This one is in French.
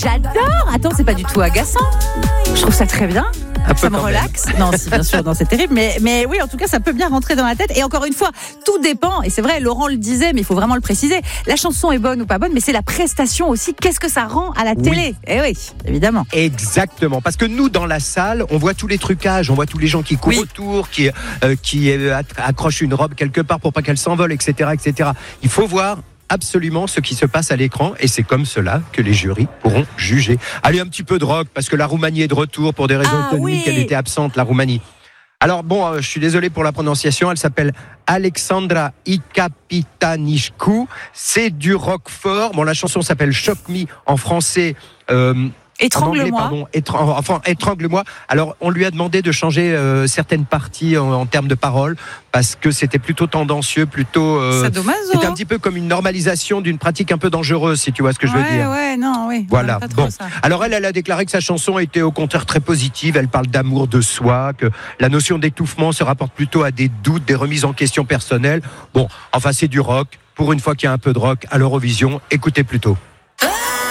j'adore. Attends, c'est pas du tout agaçant. Je trouve ça très bien. Ça me relaxe. Non, si, bien sûr, non, c'est terrible. Mais oui, en tout cas, ça peut bien rentrer dans la tête. Et encore une fois, tout dépend. Et c'est vrai, Laurent le disait, mais il faut vraiment le préciser. La chanson est bonne ou pas bonne, mais c'est la prestation aussi. Qu'est-ce que ça rend à la télé ? Eh oui, évidemment. Exactement. Parce que nous, dans la salle, on voit tous les trucages. On voit tous les gens qui courent autour, qui accrochent une robe quelque part pour pas qu'elle s'envole, etc., etc. Il faut voir absolument ce qui se passe à l'écran et c'est comme cela que les jurys pourront juger. Allez, un petit peu de rock parce que la Roumanie est de retour pour des raisons économiques. Elle était absente, la Roumanie. Alors bon, je suis désolé pour la prononciation, elle s'appelle Alexandra Icapitanișcu. C'est du rock fort. Bon, la chanson s'appelle Shock Me en français. Étrangle-moi. Étrangle-moi. Alors, on lui a demandé de changer certaines parties en termes de paroles parce que c'était plutôt tendancieux, plutôt. C'était un petit peu comme une normalisation d'une pratique un peu dangereuse, si tu vois ce que je veux dire. Voilà. Bon. Alors, elle a déclaré que sa chanson était au contraire très positive. Elle parle d'amour de soi, que la notion d'étouffement se rapporte plutôt à des doutes, des remises en question personnelles. Bon, enfin, c'est du rock. Pour une fois qu'il y a un peu de rock à l'Eurovision, écoutez plutôt.